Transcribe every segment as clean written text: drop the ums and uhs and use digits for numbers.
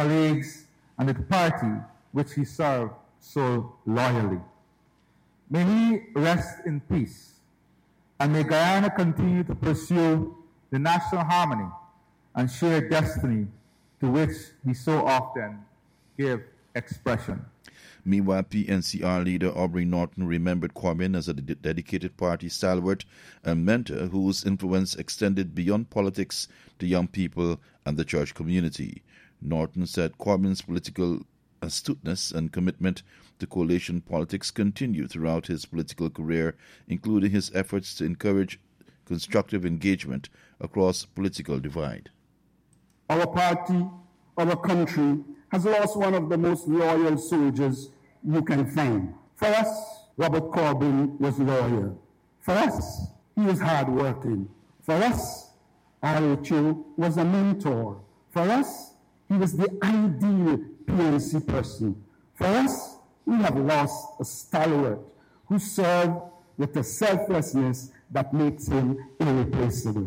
colleagues, and the party which he served so loyally. May he rest in peace, and may Guyana continue to pursue the national harmony and shared destiny to which he so often gave expression. Meanwhile, PNCR leader Aubrey Norton remembered Corbyn as a dedicated party stalwart and mentor whose influence extended beyond politics to young people and the church community. Norton said Corbyn's political astuteness and commitment to coalition politics continued throughout his political career, including his efforts to encourage constructive engagement across political divide. Our party, our country, has lost one of the most loyal soldiers you can find. For us, Robert Corbyn was loyal. For us, he was hardworking. For us, RHO was a mentor. For us, he was the ideal PNC person. For us, we have lost a stalwart who served with a selflessness that makes him irreplaceable.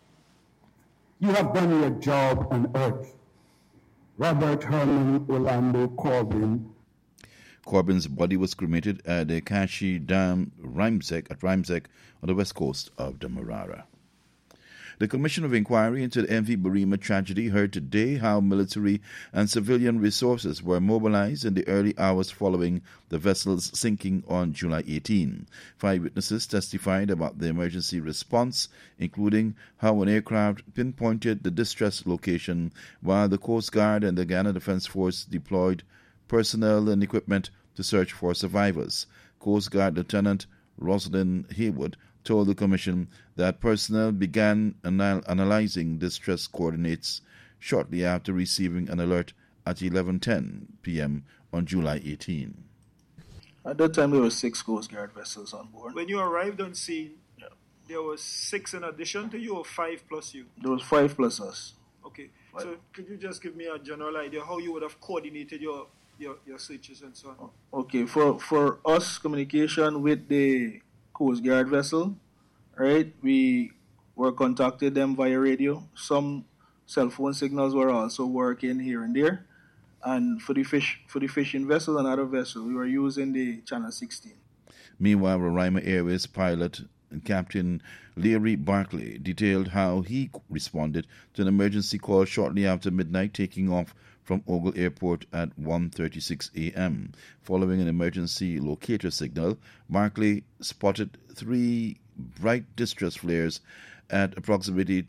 You have done your job on earth. Robert Herman Orlando Corbyn. Corbyn's body was cremated at the Kashi Dam Rhymsek on the west coast of Demerara. The Commission of Inquiry into the MV Barima tragedy heard today how military and civilian resources were mobilized in the early hours following the vessel's sinking on July 18. 5 witnesses testified about the emergency response, including how an aircraft pinpointed the distress location, while the Coast Guard and the Guyana Defence Force deployed personnel and equipment to search for survivors. Coast Guard Lieutenant Rosalind Haywood told the Commission that personnel began analyzing distress coordinates shortly after receiving an alert at 11:10 p.m. on July 18. At that time, there were 6 Coast Guard vessels on board. When you arrived on scene, there was 6 in addition to you or 5 plus you? There was 5 plus us. Okay. So could you just give me a general idea how you would have coordinated your searches and so on? Okay. For us, communication with the Coast Guard vessel, right? We were contacted them via radio. Some cell phone signals were also working here and there. And for the fishing vessel and other vessel, we were using the Channel 16. Meanwhile, Roraima Airways pilot Captain Larry Barclay detailed how he responded to an emergency call shortly after midnight, taking off from Ogle Airport at 1:36 a.m. Following an emergency locator signal, Barclay spotted 3 bright distress flares at approximately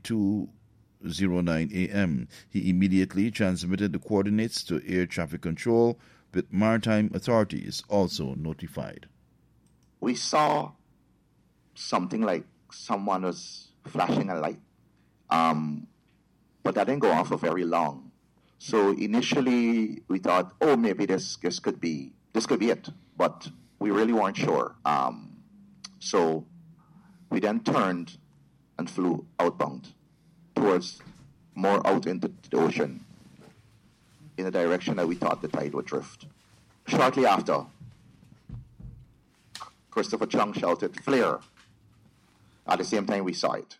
2:09 a.m. He immediately transmitted the coordinates to air traffic control, with maritime authorities also notified. We saw something like someone was flashing a light, but that didn't go on for very long. So initially we thought, oh, maybe this could be it, but we really weren't sure. So we then turned and flew outbound towards more out into the ocean in a direction that we thought the tide would drift. Shortly after, Christopher Chung shouted, "Flare." At the same time we saw it.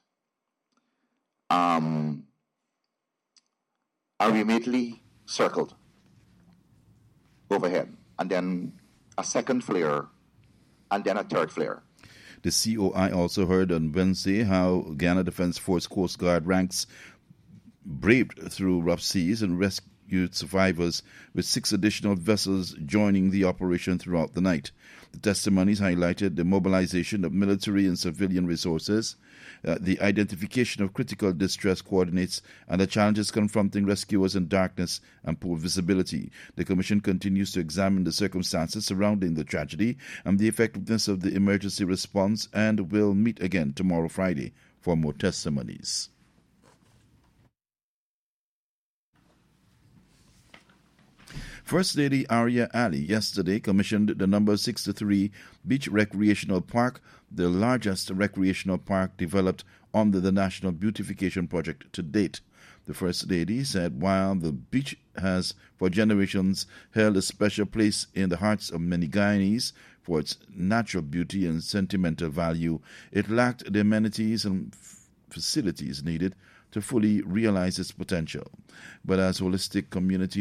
We immediately circled overhead, and then a second flare, and then a third flare. The COI also heard on Wednesday how Guyana Defence Force Coast Guard ranks braved through rough seas and rescued survivors, with 6 additional vessels joining the operation throughout the night. The testimonies highlighted the mobilization of military and civilian resources, the identification of critical distress coordinates, and the challenges confronting rescuers in darkness and poor visibility. The Commission continues to examine the circumstances surrounding the tragedy and the effectiveness of the emergency response, and will meet again tomorrow, Friday, for more testimonies. First Lady Arya Ali yesterday commissioned the number 63 Beach Recreational Park, the largest recreational park developed under the National Beautification Project to date. The First Lady said while the beach has for generations held a special place in the hearts of many Guyanese for its natural beauty and sentimental value, it lacked the amenities and facilities needed to fully realize its potential. But as holistic community